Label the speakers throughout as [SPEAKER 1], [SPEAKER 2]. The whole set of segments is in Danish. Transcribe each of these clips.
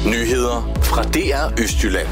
[SPEAKER 1] Nyheder fra DR Østjylland.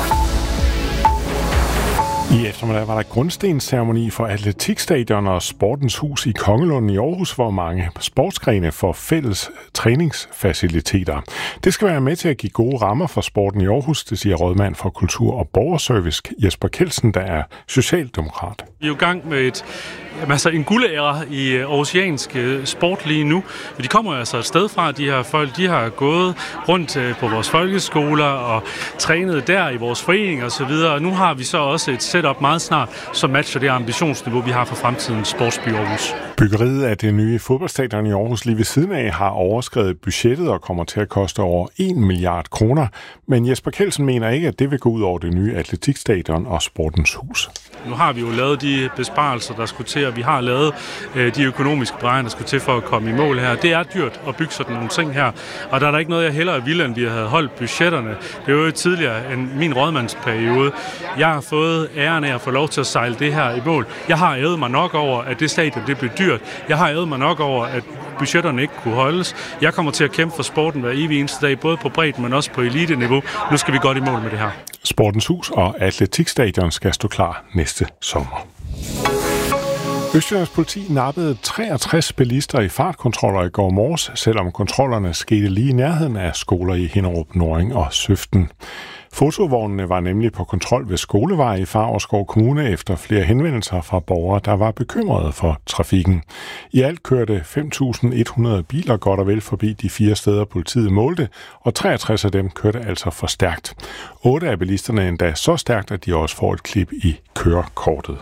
[SPEAKER 2] I eftermiddag var der grundstensceremoni for Atletikstadion og Sportens Hus i Kongelund i Aarhus, hvor mange sportsgrene får fælles træningsfaciliteter. Det skal være med til at give gode rammer for sporten i Aarhus, det siger rådmand for Kultur- og Borgerservice Jesper Kjeldsen, der er socialdemokrat.
[SPEAKER 3] Vi er jo i gang med en guldæra i aarhusiansk sport lige nu. De kommer altså et sted fra, de her folk. De har gået rundt på vores folkeskoler og trænet der i vores foreninger osv. Og nu har vi så også et setup meget snart, som matcher det ambitionsniveau, vi har for fremtidens sportsby Aarhus.
[SPEAKER 2] Byggeriet af det nye fodboldstadion i Aarhus lige ved siden af har overskredet budgettet og kommer til at koste over 1 milliard kroner. Men Jesper Kjeldsen mener ikke, at det vil gå ud over det nye Atletikstadion og Sportens Hus.
[SPEAKER 3] Nu har vi jo lavet de besparelser, der skulle til, og vi har lavet de økonomiske beregninger, der skulle til for at komme i mål her. Det er dyrt at bygge sådan nogle ting her, og der er der ikke noget, jeg hellere ville, end vi havde holdt budgetterne. Det var jo tidligere end min rådmandsperiode. Jeg har fået æren af at få lov til at sejle det her i mål. Jeg har ævet mig nok over, at det stadion det blev dyrt. Jeg har ævet mig nok over, at budgetterne ikke kunne holdes. Jeg kommer til at kæmpe for sporten hver evig eneste dag, både på bredden, men også på elite-niveau. Nu skal vi godt i mål med det her.
[SPEAKER 2] Sportens Hus og Atletikstadion skal stå klar næste sommer. Østjyllands politi nappede 63 bilister i fartkontroller i går morges, selvom kontrollerne skete lige i nærheden af skoler i Hinnerup, Norring og Søften. Fotovognene var nemlig på kontrol ved Skolevej i Favrskov Kommune efter flere henvendelser fra borgere, der var bekymrede for trafikken. I alt kørte 5.100 biler godt og vel forbi de 4 steder, politiet målte, og 63 af dem kørte altså for stærkt. 8 af bilisterne endda så stærkt, at de også får et klip i kørekortet.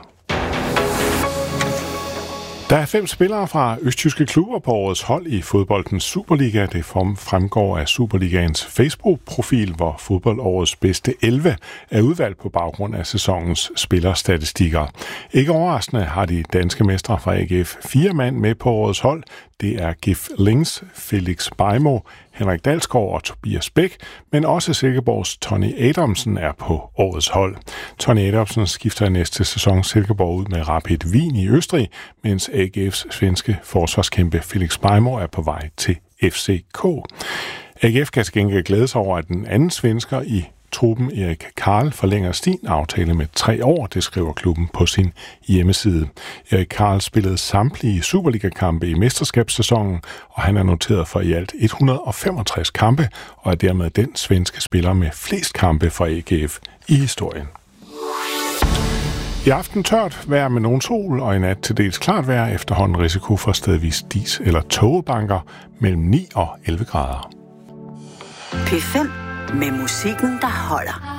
[SPEAKER 2] Der er 5 spillere fra østtyske klubber på årets hold i fodboldens Superliga. Det fremgår af Superligaens Facebook-profil, hvor fodboldårets bedste 11 er udvalgt på baggrund af sæsonens spillerstatistikker. Ikke overraskende har de danske mestre fra AGF 4 mand med på årets hold. Det er GIF Links, Felix Beimo, Henrik Dalsgaard og Tobias Bæk, men også Silkeborgs Tony Adamsen er på årets hold. Tony Adamsen skifter i næste sæson Silkeborg ud med Rapid Wien i Østrig, mens AGF's svenske forsvarskæmpe Felix Beimo er på vej til FCK. AGF kan til gengæld glæde sig over, at den anden svensker i truppen, Erik Karl, forlænger sin aftale med 3 år, det skriver klubben på sin hjemmeside. Erik Karl spillede samtlige Superliga-kampe i mesterskabssæsonen, og han er noteret for i alt 165 kampe, og er dermed den svenske spiller med flest kampe for AGF i historien. I aften tørt vejr med nogen sol, og i nat til dels klart vejr, efterhånden risiko for stedvis dis- eller tågebanker mellem 9 og 11 grader.
[SPEAKER 4] P5 med musikken, der holder.